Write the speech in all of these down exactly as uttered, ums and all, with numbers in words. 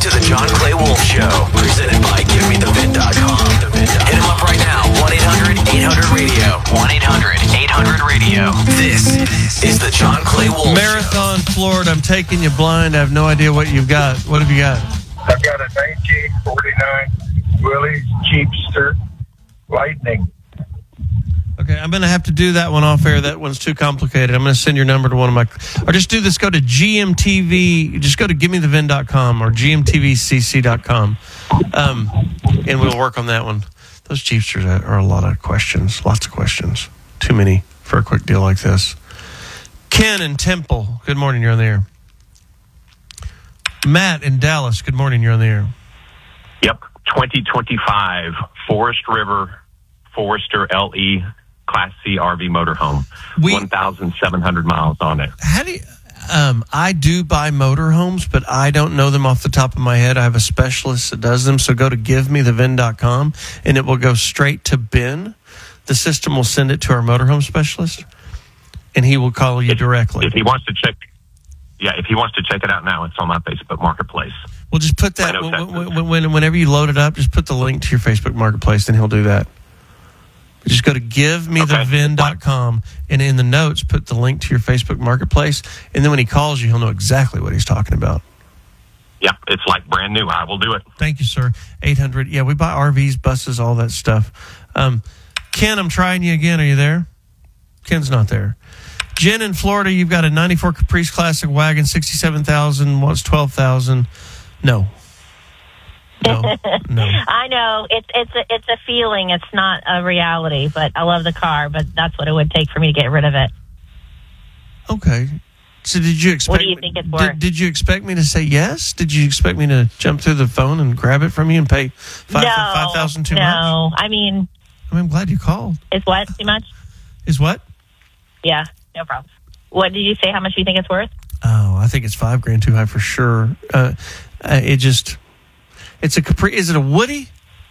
to the John Clay Wolf Show, presented by Give Me The Vin dot com. Hit him up right now, one eight hundred eight hundred radio. one eight hundred eight hundred radio. This is the John Clay Wolf Marathon, Show. Florida. I'm taking you blind. I have no idea what you've got. What have you got? I've got a nineteen forty-nine Willys Jeepster Lightning. Okay, I'm going to have to do that one off air. That one's too complicated. I'm going to send your number to one of my... Or just do this. Go to G M T V. Just go to Give Me The Vin dot com or G M T V C C dot com. Um, and we'll work on that one. Those Jeepsters are a lot of questions. Lots of questions. Too many for a quick deal like this. Ken in Temple. Good morning. You're on the air. Matt in Dallas. Good morning. You're on the air. Yep. twenty twenty-five Forest River Forester L E Class C R V motorhome. We- one thousand seven hundred miles on it. How do you, um, I do buy motorhomes, but I don't know them off the top of my head. I have a specialist that does them. So go to Give Me The Vin dot com and it will go straight to Ben. The system will send it to our motorhome specialist and he will call you if, directly. If he wants to check, yeah, if he wants to check it out now, it's on my Facebook Marketplace. Well, just put that, Plano, when, when, when, whenever you load it up, just put the link to your Facebook Marketplace and he'll do that. Just go to Give Me The Vin dot com and in the notes, put the link to your Facebook Marketplace. And then when he calls you, he'll know exactly what he's talking about. Yeah, it's like brand new. I will do it. Thank you, sir. eight hundred. Yeah, we buy R Vs, buses, all that stuff. Um, Ken, I'm trying you again. Are you there? Ken's not there. Jen in Florida, you've got a ninety-four Caprice Classic wagon, sixty-seven thousand, wants twelve thousand. No. No, no. I know it's it's a it's a feeling. It's not a reality. But I love the car. But that's what it would take for me to get rid of it. Okay. So did you expect? What do you think it's worth? Did, did you expect me to say yes? Did you expect me to jump through the phone and grab it from you and pay five no, five thousand too no. much? No, I mean, I mean, I'm glad you called. Is what too much? Is what? Yeah, no problem. What did you say? How much do you think it's worth? Oh, I think it's five grand too high for sure. Uh, uh, it just. It's a Capri. Is it a Woody?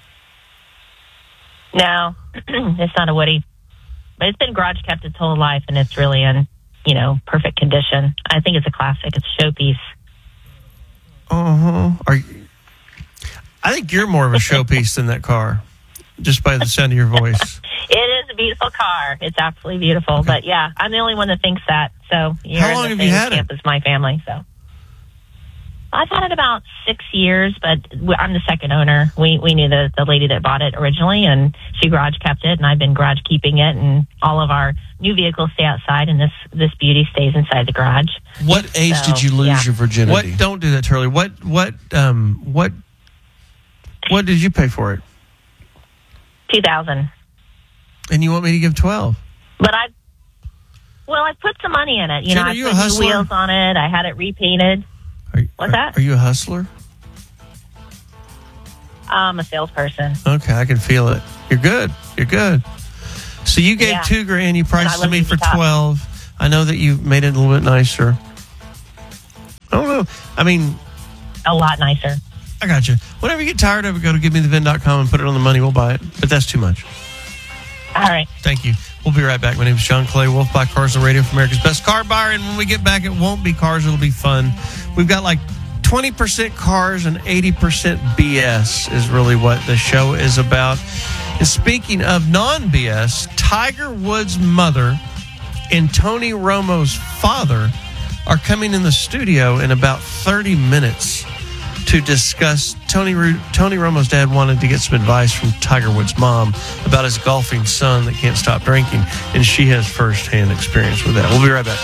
No, it's not a Woody. But it's been garage kept its whole life, and it's really in, you know, perfect condition. I think it's a classic. It's a showpiece. Uh huh. Are you, I think you're more of a showpiece than that car, just by the sound of your voice. It is a beautiful car. It's absolutely beautiful. Okay. But yeah, I'm the only one that thinks that. So you're how long in have the you same had camp it? as my family. So. I've had it about six years, but I'm the second owner. We we knew the, the lady that bought it originally, and she garage kept it, and I've been garage keeping it, and all of our new vehicles stay outside, and this, this beauty stays inside the garage. What age so, did you lose yeah. your virginity? What? Don't do that, Turley. What what um what what did you pay for it? Two thousand. And you want me to give twelve? But I, well, I put some money in it. You Jen, know, I you put a new hustler? wheels on it. I had it repainted. Are, What's are, that? Are you a hustler? I'm a salesperson. Okay, I can feel it. You're good. You're good. So you gave yeah. two grand. You priced to me for top. twelve. I know that you made it a little bit nicer. I don't know. I mean, a lot nicer. I got you. Whenever you get tired of it, go to Give Me The Vin dot com and put it on the money. We'll buy it. But that's too much. All right. Thank you. We'll be right back. My name is John Clay, Wolf Buy Cars on Radio for America's Best Car Buyer. And when we get back, it won't be cars. It'll be fun. We've got like twenty percent cars and eighty percent B S is really what the show is about. And speaking of non-B S, Tiger Woods' mother and Tony Romo's father are coming in the studio in about thirty minutes to discuss. Tony Tony Romo's dad wanted to get some advice from Tiger Woods' mom about his golfing son that can't stop drinking, and she has firsthand experience with that. We'll be right back.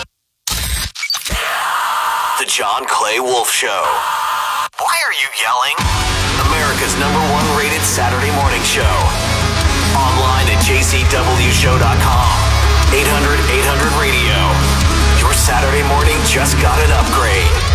The John Clay Wolf Show. Why are you yelling? America's number one rated Saturday morning show. Online at j c w show dot com. eight hundred eight hundred radio. Your Saturday morning just got an upgrade.